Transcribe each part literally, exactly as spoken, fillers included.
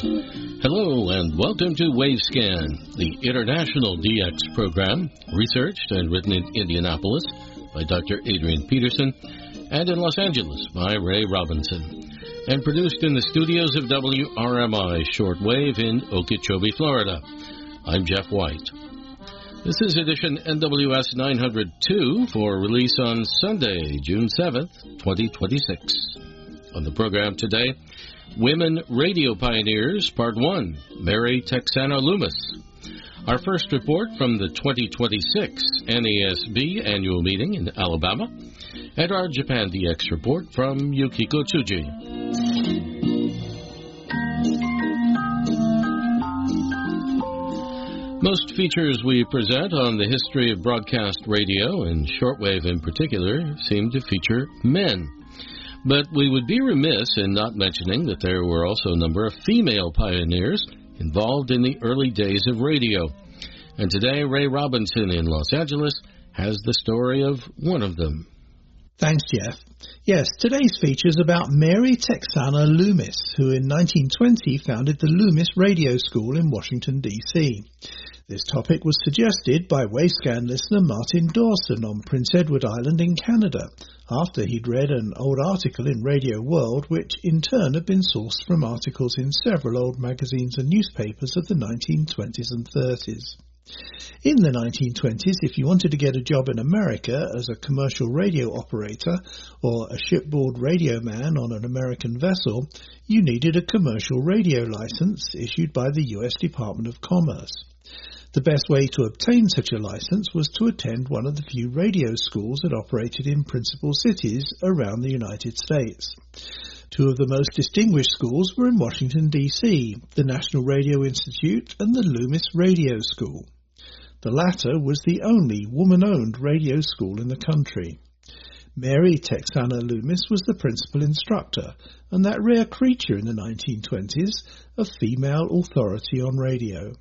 Hello and welcome to WaveScan, the international D X program, researched and written in Indianapolis by Doctor Adrian Peterson and in Los Angeles by Ray Robinson, and produced in the studios of W R M I Shortwave in Okeechobee, Florida. I'm Jeff White. This is edition N W S nine oh two for release on Sunday, June seventh, twenty twenty-six. On the program today, Women Radio Pioneers, Part one, Mary Texana Loomis. Our first report from the twenty twenty-six N A S B annual meeting in Alabama, and our Japan D X report from Yukiko Tsuji. Most features we present on the history of broadcast radio, and shortwave in particular, seem to feature men. But we would be remiss in not mentioning that there were also a number of female pioneers involved in the early days of radio. And today, Ray Robinson in Los Angeles has the story of one of them. Thanks, Jeff. Yes, today's feature is about Mary Texana Loomis, who in nineteen twenty founded the Loomis Radio School in Washington, D C This topic was suggested by WaveScan listener Martin Dawson on Prince Edward Island in Canada, after he'd read an old article in Radio World, which in turn had been sourced from articles in several old magazines and newspapers of the nineteen twenties and thirties. In the nineteen twenties, if you wanted to get a job in America as a commercial radio operator or a shipboard radio man on an American vessel, you needed a commercial radio license issued by the U S Department of Commerce. The best way to obtain such a license was to attend one of the few radio schools that operated in principal cities around the United States. Two of the most distinguished schools were in Washington, D C, the National Radio Institute and the Loomis Radio School. The latter was the only woman-owned radio school in the country. Mary Texana Loomis was the principal instructor, and that rare creature in the nineteen twenties, a female authority on radio.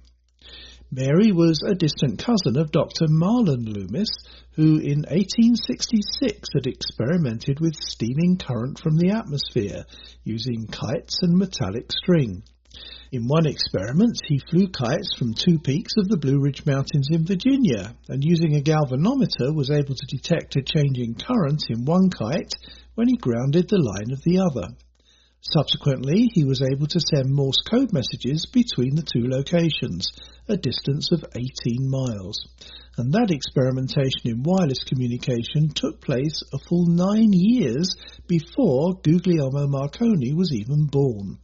Mary was a distant cousin of Doctor Marlon Loomis, who in eighteen sixty-six had experimented with stealing current from the atmosphere using kites and metallic string. In one experiment, he flew kites from two peaks of the Blue Ridge Mountains in Virginia, and using a galvanometer was able to detect a change in current in one kite when he grounded the line of the other. Subsequently, he was able to send Morse code messages between the two locations, a distance of eighteen miles. And that experimentation in wireless communication took place a full nine years before Guglielmo Marconi was even born.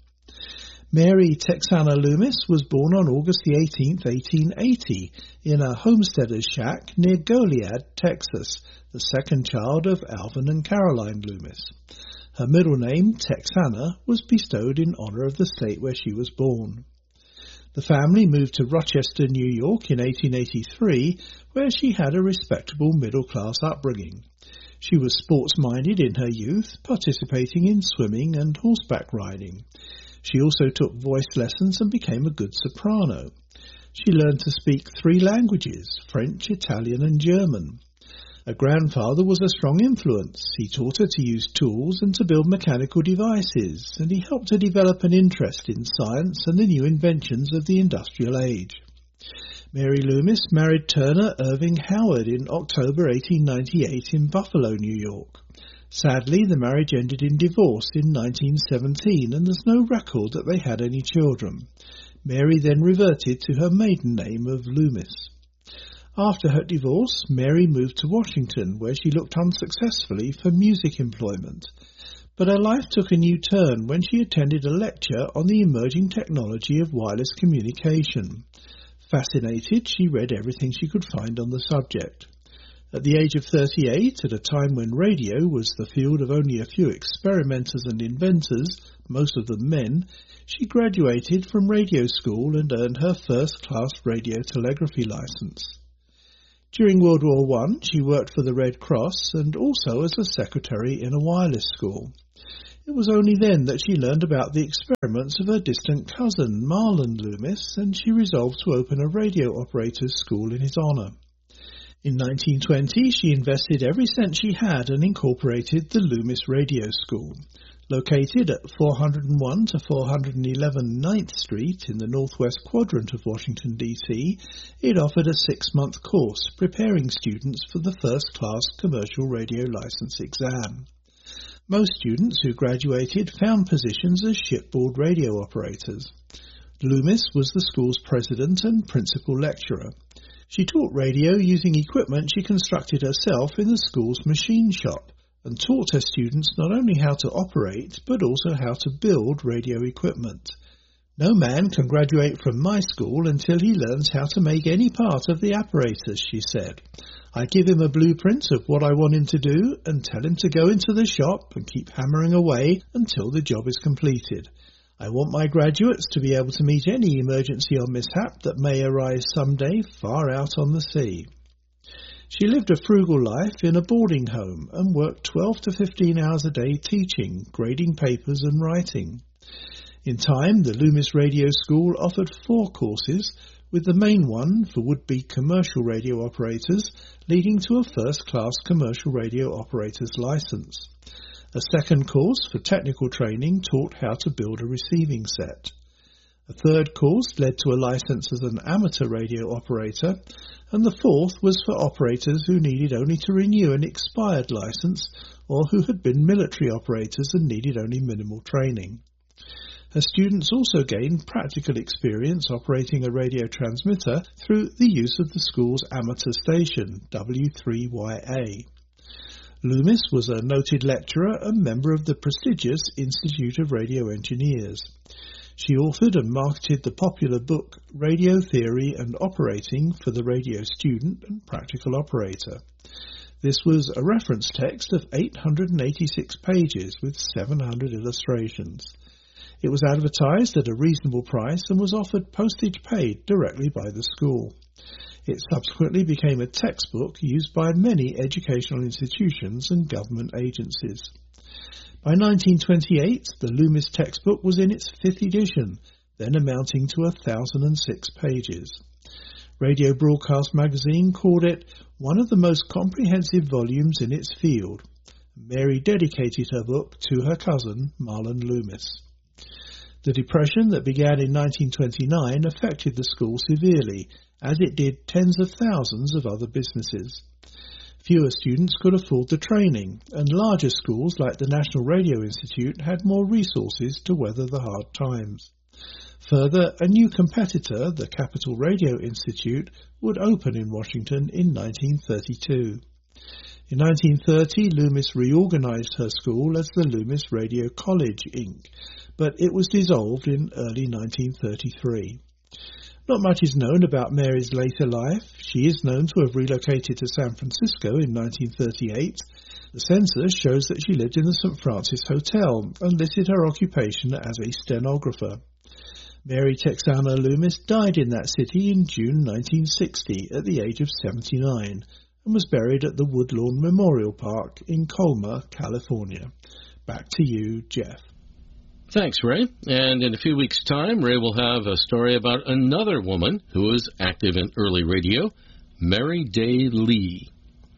Mary Texana Loomis was born on August the eighteenth, eighteen eighty, in a homesteader's shack near Goliad, Texas, the second child of Alvin and Caroline Loomis. Her middle name, Texana, was bestowed in honor of the state where she was born. The family moved to Rochester, New York in eighteen eighty-three, where she had a respectable middle-class upbringing. She was sports-minded in her youth, participating in swimming and horseback riding. She also took voice lessons and became a good soprano. She learned to speak three languages, French, Italian and German. Her grandfather was a strong influence. He taught her to use tools and to build mechanical devices, and he helped her develop an interest in science and the new inventions of the industrial age. Mary Loomis married Turner Irving Howard in October eighteen ninety-eight in Buffalo, New York. Sadly, the marriage ended in divorce in nineteen seventeen, and there's no record that they had any children. Mary then reverted to her maiden name of Loomis. After her divorce, Mary moved to Washington, where she looked unsuccessfully for music employment. But her life took a new turn when she attended a lecture on the emerging technology of wireless communication. Fascinated, she read everything she could find on the subject. At the age of thirty-eight, at a time when radio was the field of only a few experimenters and inventors, most of them men, she graduated from radio school and earned her first-class radio telegraphy license. During World War One, she worked for the Red Cross and also as a secretary in a wireless school. It was only then that she learned about the experiments of her distant cousin, Marlon Loomis, and she resolved to open a radio operator's school in his honour. In nineteen twenty, she invested every cent she had and incorporated the Loomis Radio School. Located at four oh one to four eleven ninth Street in the northwest quadrant of Washington, D C, it offered a six-month course preparing students for the first-class commercial radio license exam. Most students who graduated found positions as shipboard radio operators. Loomis was the school's president and principal lecturer. She taught radio using equipment she constructed herself in the school's machine shop, and taught her students not only how to operate, but also how to build radio equipment. No man can graduate from my school until he learns how to make any part of the apparatus, she said. I give him a blueprint of what I want him to do and tell him to go into the shop and keep hammering away until the job is completed. I want my graduates to be able to meet any emergency or mishap that may arise someday far out on the sea. She lived a frugal life in a boarding home and worked twelve to fifteen hours a day teaching, grading papers and writing. In time, the Loomis Radio School offered four courses, with the main one for would-be commercial radio operators leading to a first-class commercial radio operator's license. A second course for technical training taught how to build a receiving set. A third course led to a license as an amateur radio operator, and the fourth was for operators who needed only to renew an expired license or who had been military operators and needed only minimal training. Her students also gained practical experience operating a radio transmitter through the use of the school's amateur station, W three Y A. Loomis was a noted lecturer and member of the prestigious Institute of Radio Engineers. She authored and marketed the popular book Radio Theory and Operating for the Radio Student and Practical Operator. This was a reference text of eight hundred eighty-six pages with seven hundred illustrations. It was advertised at a reasonable price and was offered postage paid directly by the school. It subsequently became a textbook used by many educational institutions and government agencies. By nineteen twenty-eight, the Loomis textbook was in its fifth edition, then amounting to one thousand six pages. Radio Broadcast Magazine called it one of the most comprehensive volumes in its field. Mary dedicated her book to her cousin, Marlon Loomis. The Depression that began in nineteen twenty-nine affected the school severely, as it did tens of thousands of other businesses. Fewer students could afford the training, and larger schools like the National Radio Institute had more resources to weather the hard times. Further, a new competitor, the Capital Radio Institute, would open in Washington in nineteen thirty-two. In nineteen thirty, Loomis reorganized her school as the Loomis Radio College, Incorporated, but it was dissolved in early nineteen thirty-three. Not much is known about Mary's later life. She is known to have relocated to San Francisco in nineteen thirty-eight. The census shows that she lived in the Saint Francis Hotel and listed her occupation as a stenographer. Mary Texana Loomis died in that city in June nineteen sixty at the age of seventy-nine and was buried at the Woodlawn Memorial Park in Colma, California. Back to you, Jeff. Thanks, Ray. And in a few weeks' time, Ray will have a story about another woman who was active in early radio, Mary Day Lee.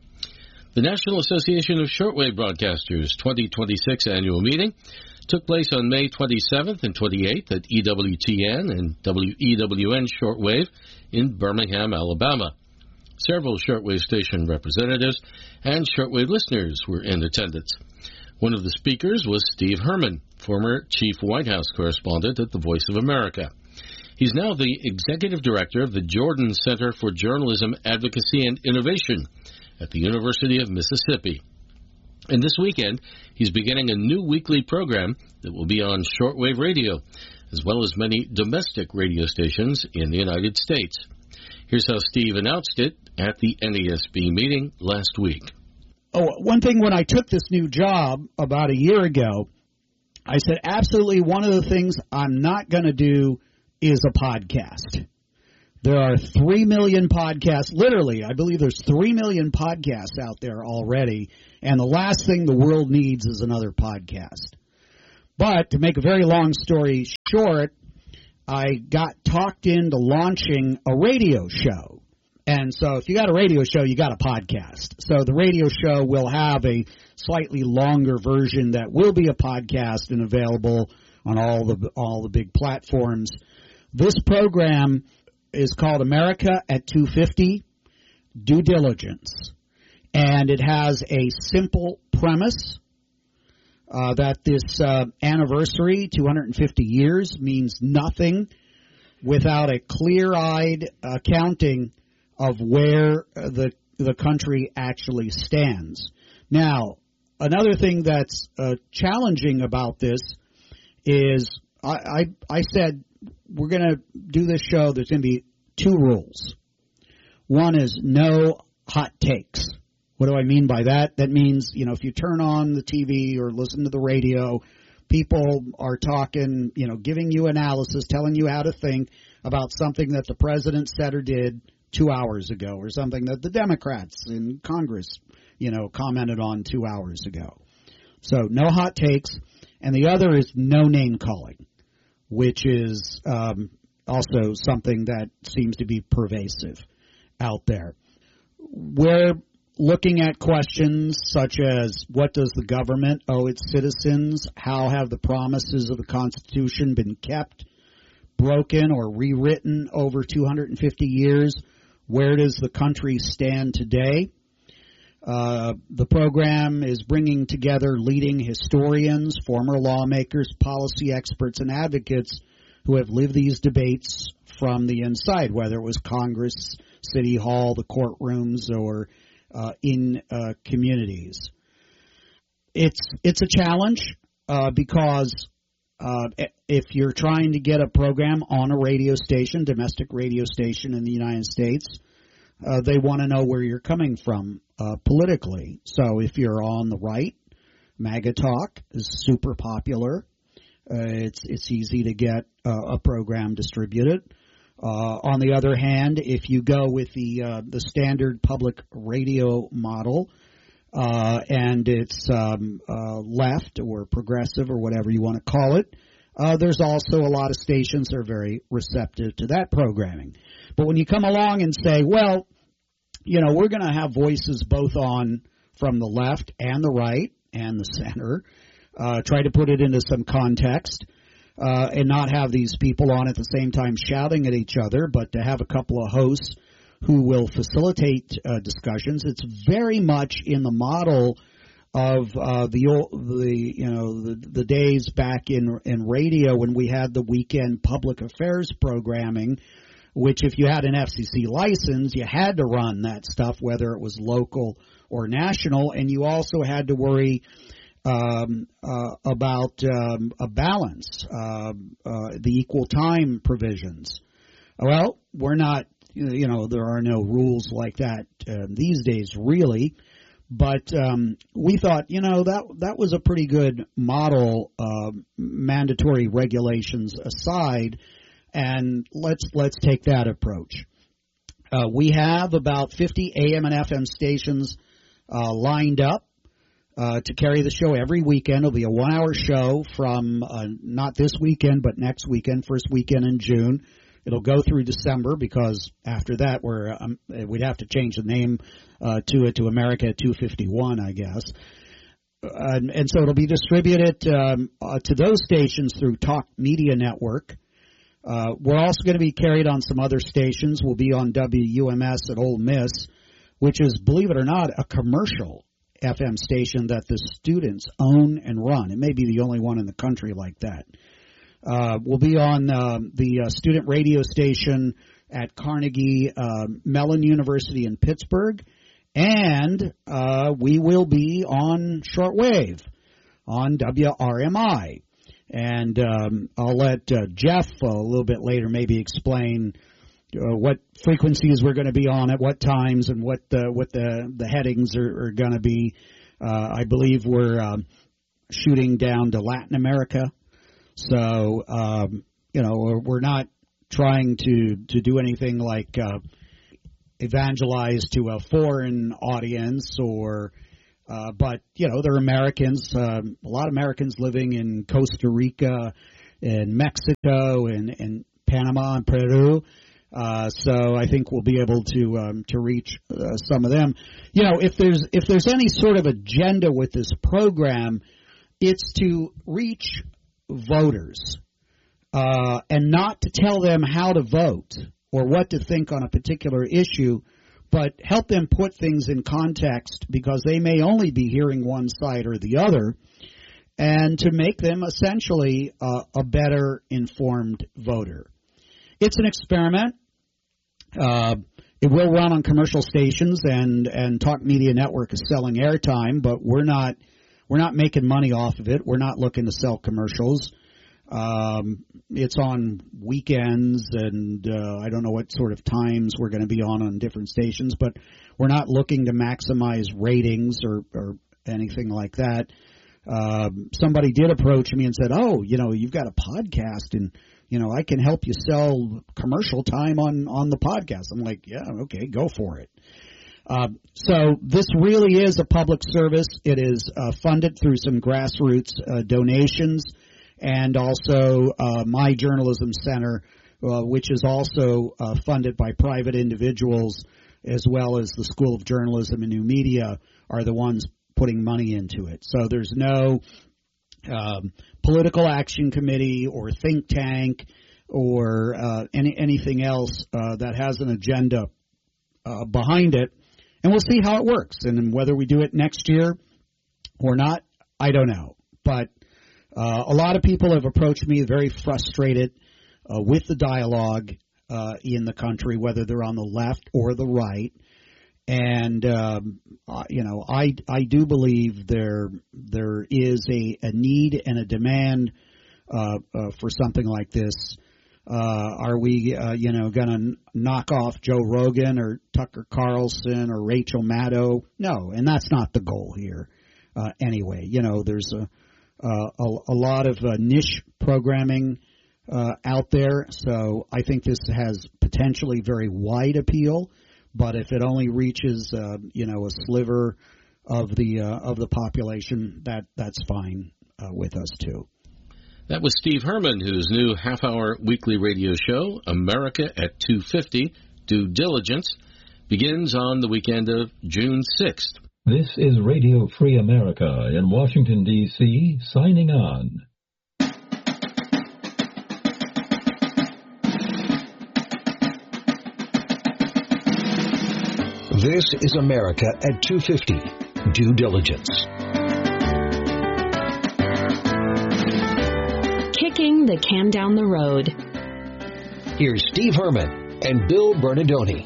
The National Association of Shortwave Broadcasters twenty twenty-six annual meeting took place on May twenty-seventh and twenty-eighth at E W T N and W E W N Shortwave in Birmingham, Alabama. Several shortwave station representatives and shortwave listeners were in attendance. One of the speakers was Steve Herman, former chief White House correspondent at the Voice of America. He's now the executive director of the Jordan Center for Journalism Advocacy and Innovation at the University of Mississippi. And this weekend, he's beginning a new weekly program that will be on shortwave radio, as well as many domestic radio stations in the United States. Here's how Steve announced it at the N A S B meeting last week. Oh, one thing, when I took this new job about a year ago, I said, absolutely, one of the things I'm not going to do is a podcast. There are three million podcasts, literally, I believe there's three million podcasts out there already, and the last thing the world needs is another podcast. But to make a very long story short, I got talked into launching a radio show. And so if you got a radio show, you got a podcast. So the radio show will have a slightly longer version that will be a podcast and available on all the all the big platforms. This program is called America at two fifty, Due Diligence. And it has a simple premise uh, that this uh, anniversary, two hundred fifty years, means nothing without a clear-eyed accounting of where the the country actually stands. Now, another thing that's uh, challenging about this is I, I, I said we're going to do this show. There's going to be two rules. One is no hot takes. What do I mean by that? That means, you know, if you turn on the T V or listen to the radio, people are talking, you know, giving you analysis, telling you how to think about something that the president said or did two hours ago, or something that the Democrats in Congress, you know, commented on two hours ago. So no hot takes. And the other is no name calling, which is um, also something that seems to be pervasive out there. We're looking at questions such as what does the government owe its citizens? How have the promises of the Constitution been kept, broken, or rewritten over two hundred fifty years? Where does the country stand today? Uh, the program is bringing together leading historians, former lawmakers, policy experts, and advocates who have lived these debates from the inside, whether it was Congress, City Hall, the courtrooms, or uh, in uh, communities. It's it's a challenge uh, because uh, if you're trying to get a program on a radio station, domestic radio station in the United States, uh, they want to know where you're coming from uh, politically. So if you're on the right, MAGA Talk is super popular. Uh, it's it's easy to get uh, a program distributed. Uh, on the other hand, if you go with the uh, the standard public radio model, uh, and it's um, uh, left or progressive or whatever you want to call it, uh, there's also a lot of stations that are very receptive to that programming. But when you come along and say, well, you know, we're going to have voices both on from the left and the right and the center, uh, try to put it into some context. Uh, and not have these people on at the same time shouting at each other, but to have a couple of hosts who will facilitate uh, discussions. It's very much in the model of uh, the the you know the, the days back in in radio when we had the weekend public affairs programming, which if you had an F C C license, you had to run that stuff, whether it was local or national, and you also had to worry Um, uh, about um, a balance, uh, uh, the equal time provisions. Well, we're not, you know, there are no rules like that uh, these days, really. But um, we thought, you know, that that was a pretty good model, uh, mandatory regulations aside, and let's let's take that approach. Uh, we have about fifty A M and F M stations uh, lined up Uh, to carry the show every weekend. It'll be a one-hour show from uh, not this weekend, but next weekend, first weekend in June. It'll go through December because after that, we're um, we'd have to change the name uh, to it to America at two fifty-one, I guess. Uh, and, and so it'll be distributed um, uh, to those stations through Talk Media Network. Uh, we're also going to be carried on some other stations. We'll be on W U M S at Ole Miss, which is, believe it or not, a commercial F M station that the students own and run. It may be the only one in the country like that. Uh, we'll be on uh, the uh, student radio station at Carnegie uh, Mellon University in Pittsburgh, and uh, we will be on shortwave on W R M I. And um, I'll let uh, Jeff uh, a little bit later maybe explain Uh, what frequencies we're going to be on at what times and what the what the the headings are, are going to be. Uh, I believe we're um, shooting down to Latin America, so um, you know we're, we're not trying to to do anything like uh, evangelize to a foreign audience, or uh, but you know there are Americans, um, a lot of Americans living in Costa Rica and Mexico and, and Panama and Peru. Uh, so I think we'll be able to um, to reach uh, some of them. You know, if there's if there's any sort of agenda with this program, it's to reach voters uh, and not to tell them how to vote or what to think on a particular issue, but help them put things in context because they may only be hearing one side or the other, and to make them essentially uh, a better informed voter. It's an experiment. Uh, it will run on commercial stations, and, and Talk Media Network is selling airtime, but we're not we're not making money off of it. We're not looking to sell commercials. Um, it's on weekends, and uh, I don't know what sort of times we're going to be on on different stations, but we're not looking to maximize ratings or, or anything like that. Uh, somebody did approach me and said, oh, you know, you've got a podcast, and you know, I can help you sell commercial time on, on the podcast. I'm like, yeah, okay, go for it. Uh, so this really is a public service. It is uh, funded through some grassroots uh, donations, and also uh, My Journalism Center, uh, which is also uh, funded by private individuals, as well as the School of Journalism and New Media are the ones putting money into it. So there's no Um, political action committee or think tank or uh, any anything else uh, that has an agenda uh, behind it, and we'll see how it works. And whether we do it next year or not, I don't know. But uh, a lot of people have approached me very frustrated uh, with the dialogue uh, in the country, whether they're on the left or the right. And, um, uh, you know, I, I do believe there there is a, a need and a demand uh, uh, for something like this. Uh, are we, uh, you know, going to knock off Joe Rogan or Tucker Carlson or Rachel Maddow? No, and that's not the goal here uh, anyway. You know, there's a, a, a lot of uh, niche programming uh, out there, so I think this has potentially very wide appeal. But if it only reaches, uh, you know, a sliver of the uh, of the population, that that's fine uh, with us too. That was Steve Herman, whose new half-hour weekly radio show, America at two fifty, Due Diligence, begins on the weekend of June sixth. This is Radio Free America in Washington, D C, signing on. This is America at two fifty, Due Diligence. Kicking the can down the road. Here's Steve Herman and Bill Bernardoni.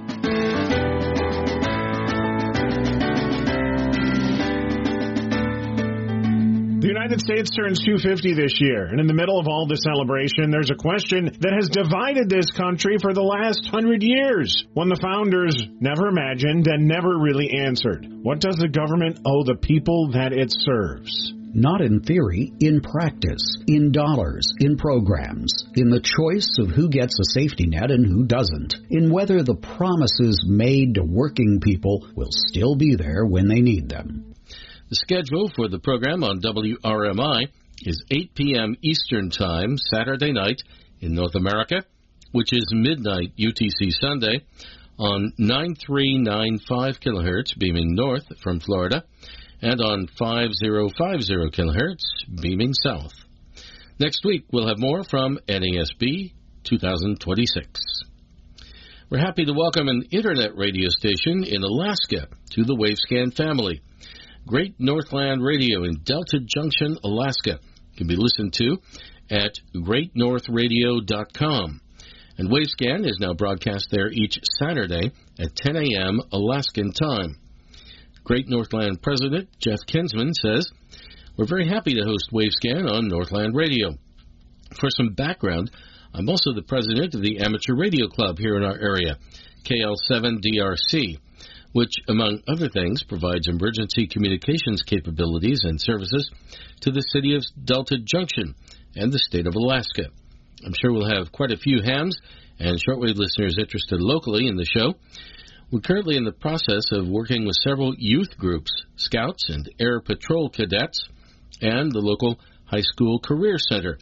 The United States turns two fifty this year, and in the middle of all the celebration, there's a question that has divided this country for the last hundred years, one the founders never imagined and never really answered. What does the government owe the people that it serves? Not in theory, in practice, in dollars, in programs, in the choice of who gets a safety net and who doesn't, in whether the promises made to working people will still be there when they need them. The schedule for the program on W R M I is eight p.m. Eastern Time, Saturday night in North America, which is midnight U T C Sunday, on nine three nine five kilohertz beaming north from Florida, and on five zero five zero kilohertz beaming south. Next week, we'll have more from N A S B twenty twenty-six. We're happy to welcome an internet radio station in Alaska to the Wavescan family. Great Northland Radio in Delta Junction, Alaska, can be listened to at great north radio dot com. And Wavescan is now broadcast there each Saturday at ten a.m. Alaskan time. Great Northland President Jeff Kinsman says, "We're very happy to host Wavescan on Northland Radio. For some background, I'm also the president of the Amateur Radio Club here in our area, K L seven D R C, which, among other things, provides emergency communications capabilities and services to the city of Delta Junction and the state of Alaska. I'm sure we'll have quite a few hams and shortwave listeners interested locally in the show. We're currently in the process of working with several youth groups, Scouts and Air Patrol cadets, and the local high school career center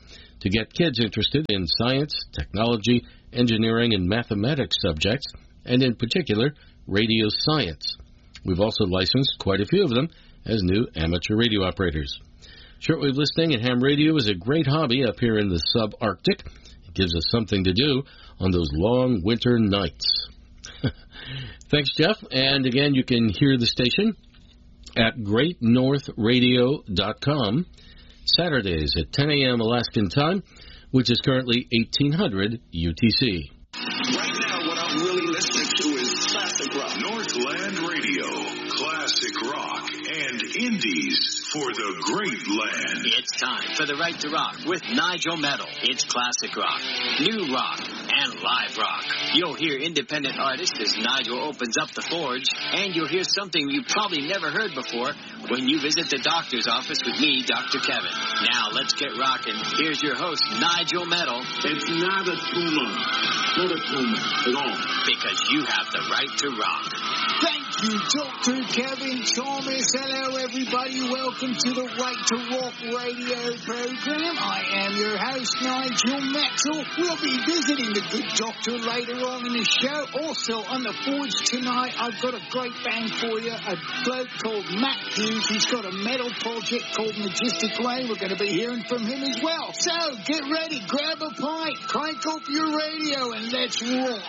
to get kids interested in science, technology, engineering, and mathematics subjects, and in particular, radio science. We've also licensed quite a few of them as new amateur radio operators. Shortwave listening and ham radio is a great hobby up here in the subarctic. It gives us something to do on those long winter nights. Thanks, Jeff. And again, you can hear the station at great north radio dot com, Saturdays at ten a.m. Alaskan time, which is currently eighteen hundred U T C. Right now, what I'm really listening to is classic rock. Northland Radio, classic rock and indies for the great land. It's time for the Right to Rock with Nigel Metal. It's classic rock, new rock, and live rock. You'll hear independent artists as Nigel opens up the forge, and you'll hear something you probably never heard before when you visit the doctor's office with me, Doctor Kevin. Now, let's get rocking. Here's your host, Nigel Metal. It's not a tumor. Not a tumor at all. Because you have the right to rock. Thank you, Doctor Kevin Thomas. Hello, everybody. Welcome to the Right to Rock radio program. I am your host, Nigel Metal. We'll be visiting the good doctor later on in the show. Also, on the forge tonight, I've got a great band for you. A bloke called Matt Hughes. He's got a metal project called Majestic Way. We're going to be hearing from him as well. So, get ready. Grab a pint. Crank up your radio and let's rock.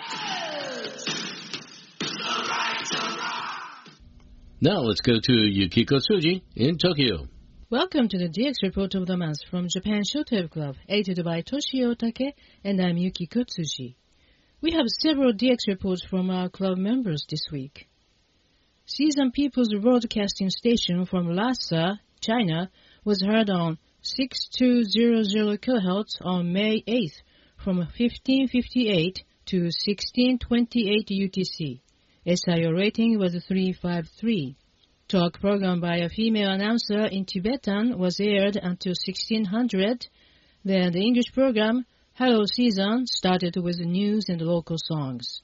Now let's go to Yukiko Tsuji in Tokyo. Welcome to the D X Report of the Month from Japan Shortwave Club, edited by Toshio Take, and I'm Yukiko Tsuji. We have several D X reports from our club members this week. Season People's Broadcasting Station from Lhasa, China, was heard on six two zero zero kilohertz on May eighth from fifteen fifty-eight to sixteen twenty-eight U T C. S I O rating was three fifty-three. Talk program by a female announcer in Tibetan was aired until sixteen hundred. Then the English program, Hello Season, started with news and local songs.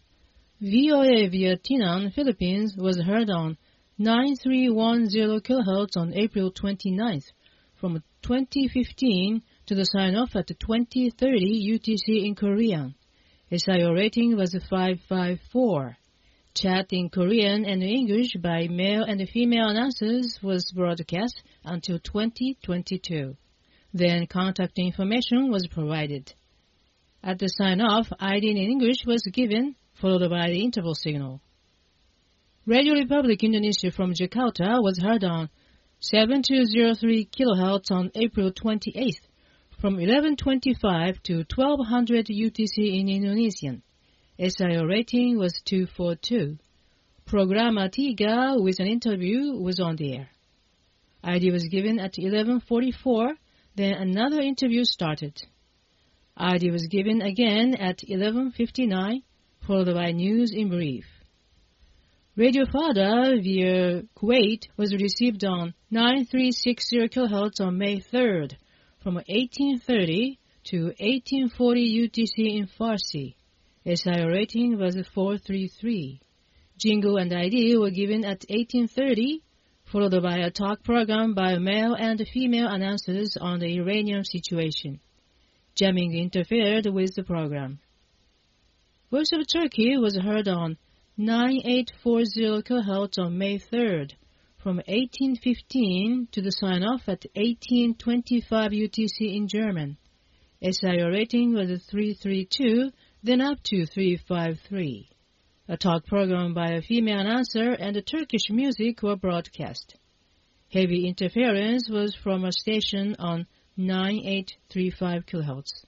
V O A via Tainan, Philippines, was heard on nine three one zero kilohertz on April twenty-ninth from twenty fifteen to the sign-off at twenty thirty U T C in Korean. S I O rating was five fifty-four. Chat in Korean and English by male and female announcers was broadcast until twenty twenty-two. Then contact information was provided. At the sign-off, I D in English was given, followed by the interval signal. Radio Republic Indonesia from Jakarta was heard on seven two zero three kilohertz on April twenty-eighth from eleven twenty-five to twelve hundred U T C in Indonesian. S I O rating was two forty-two. Programa Tiga with an interview was on the air. I D was given at eleven forty-four, then another interview started. I D was given again at eleven fifty-nine, followed by news in brief. Radio Fada via Kuwait was received on nine three six zero kilohertz on May third from eighteen thirty to eighteen forty U T C in Farsi. S I O rating was four thirty-three. Jingle and I D were given at eighteen thirty, followed by a talk program by male and female announcers on the Iranian situation. Jamming interfered with the program. Voice of Turkey was heard on nine eight four zero kilohertz on May third, from eighteen fifteen to the sign-off at eighteen twenty-five U T C in German. S I O rating was three thirty-two, then up to three fifty-three. A talk program by a female announcer and the Turkish music were broadcast. Heavy interference was from a station on nine eight three five kilohertz.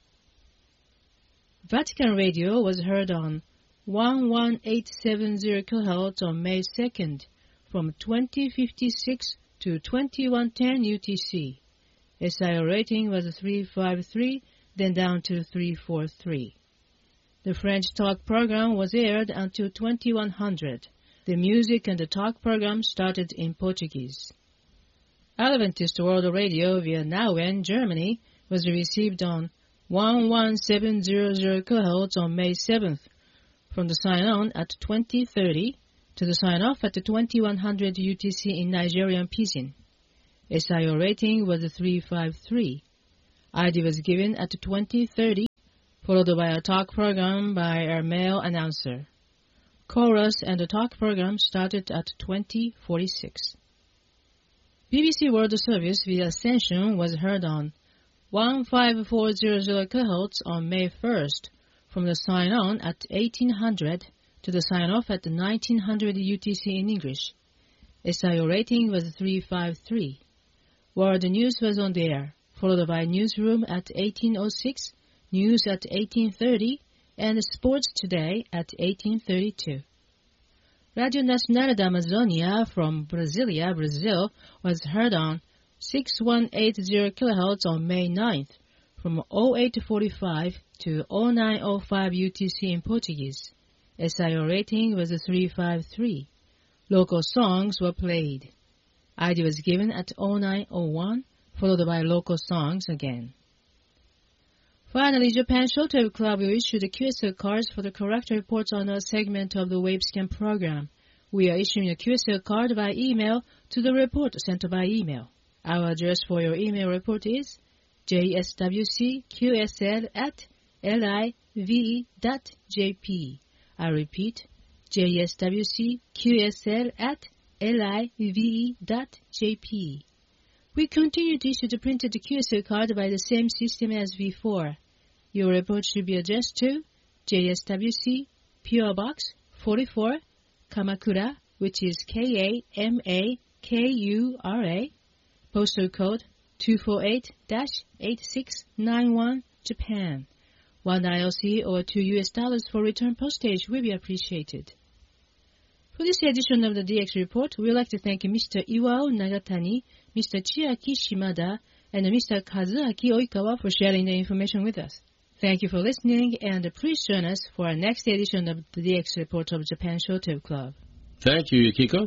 Vatican Radio was heard on one eighteen seventy kilohertz on May second from twenty fifty-six to twenty-one ten U T C. S I O rating was three fifty-three, then down to three forty-three. The French talk program was aired until twenty-one hundred. The music and the talk program started in Portuguese. Adventist World Radio via Nauen, Germany, was received on one seventeen hundred kilohertz on May seventh, from the sign-on at twenty thirty to the sign-off at twenty-one hundred U T C in Nigerian Pidgin. S I O rating was three fifty-three. I D was given at twenty thirty, followed by a talk program by a male announcer. Chorus and the talk program started at twenty forty-six. B B C World Service via Ascension was heard on one five four zero zero kilohertz on May first, from the sign-on at eighteen hundred to the sign-off at nineteen hundred U T C in English. S I O rating was three fifty-three. World News was on the air, followed by Newsroom at eighteen oh six, News at eighteen thirty, and Sports Today at eighteen thirty-two. Radio Nacional da Amazonia from Brasilia, Brazil, was heard on sixty-one eighty kilohertz on May ninth, from oh eight forty-five to oh nine oh five U T C in Portuguese. S I O rating was three fifty-three. Local songs were played. I D was given at oh nine oh one, followed by local songs again. Finally, Japan Shortwave Club will issue the Q S L cards for the correct reports on a segment of the Wavescan program. We are issuing a Q S L card by email to the report sent by email. Our address for your email report is j s w c q s l at live dot j p. I repeat, j s w c q s l at live dot j p. We continue to issue the printed Q S L card by the same system as before. Your report should be addressed to J S W C, P O Box forty-four, Kamakura, which is K A M A K U R A, postal code two four eight dash eight six nine one, Japan. One I O C or two U S dollars for return postage will be appreciated. For this edition of the D X Report, we would like to thank Mister Iwao Nagatani, Mister Chiaki Shimada, and Mister Kazuaki Oikawa for sharing the information with us. Thank you for listening, and please join us for our next edition of the D X Report of Japan Shortwave Club. Thank you, Yukiko.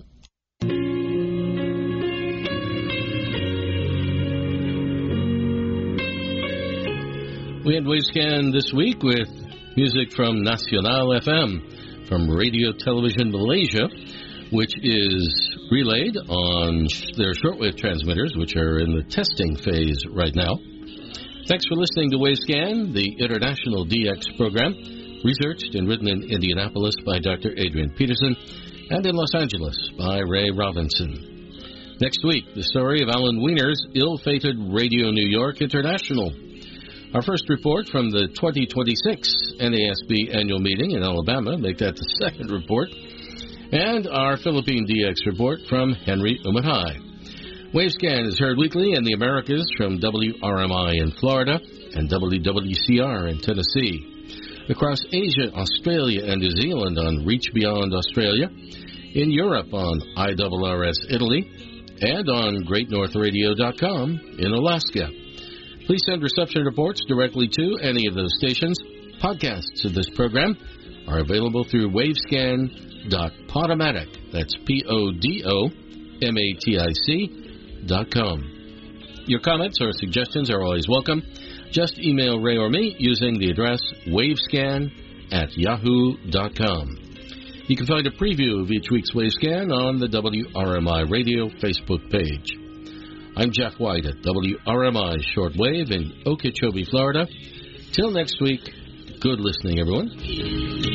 We had Wavescan this week with music from Nacional F M, from Radio Television Malaysia, which is relayed on their shortwave transmitters, which are in the testing phase right now. Thanks for listening to Wavescan, the international D X program, researched and written in Indianapolis by Doctor Adrian Peterson, and in Los Angeles by Ray Robinson. Next week, the story of Alan Wiener's ill-fated Radio New York International. Our first report from the twenty twenty-six N A S B annual meeting in Alabama, make that the second report, and our Philippine D X report from Henry Umahai. Wavescan is heard weekly in the Americas from W R M I in Florida and W W C R in Tennessee. Across Asia, Australia, and New Zealand on Reach Beyond Australia. In Europe on I R R S Italy. And on great north radio dot com in Alaska. Please send reception reports directly to any of those stations. Podcasts of this program are available through wavescan dot podomatic. That's P O D O M A T I C dot com. Your comments or suggestions are always welcome. Just email Ray or me using the address wavescan at yahoo dot com. You can find a preview of each week's Wavescan on the W R M I Radio Facebook page. I'm Jeff White at W R M I Shortwave in Okeechobee, Florida. Till next week, good listening, everyone.